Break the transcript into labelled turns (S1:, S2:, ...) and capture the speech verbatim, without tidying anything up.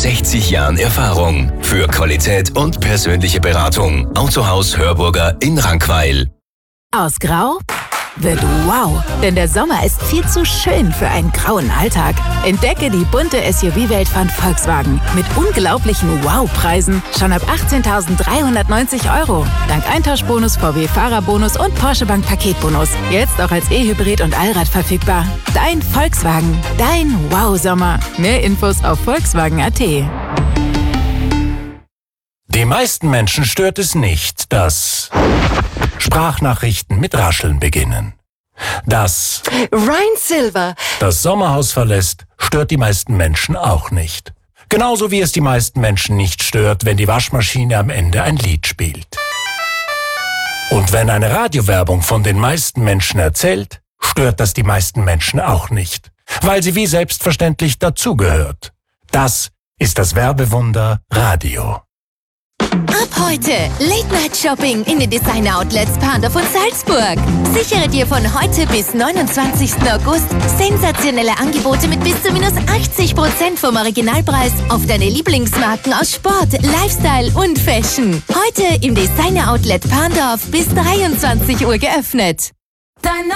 S1: sechzig Jahren Erfahrung für Qualität und persönliche Beratung. Autohaus Hörburger in Rankweil.
S2: Aus Grau wird wow, denn der Sommer ist viel zu schön für einen grauen Alltag. Entdecke die bunte S U V-Welt von Volkswagen mit unglaublichen Wow-Preisen schon ab achtzehntausenddreihundertneunzig Euro. Dank Eintauschbonus, V W-Fahrerbonus und Porsche Bank Paketbonus. Jetzt auch als E-Hybrid und Allrad verfügbar. Dein Volkswagen, dein Wow-Sommer. Mehr Infos auf volkswagen punkt a t.
S3: Die meisten Menschen stört es nicht, dass Sprachnachrichten mit Rascheln beginnen. Dass
S4: Ryan Silver
S3: das Sommerhaus verlässt, stört die meisten Menschen auch nicht. Genauso wie es die meisten Menschen nicht stört, wenn die Waschmaschine am Ende ein Lied spielt. Und wenn eine Radiowerbung von den meisten Menschen erzählt, stört das die meisten Menschen auch nicht, weil sie wie selbstverständlich dazugehört. Das ist das Werbewunder Radio.
S5: Ab heute Late-Night-Shopping in den Designer-Outlets Pandorf und Salzburg. Sichere dir von heute bis neunundzwanzigsten August sensationelle Angebote mit bis zu minus achtzig Prozent vom Originalpreis auf deine Lieblingsmarken aus Sport, Lifestyle und Fashion. Heute im Designer-Outlet Pandorf bis dreiundzwanzig Uhr geöffnet.
S6: Dein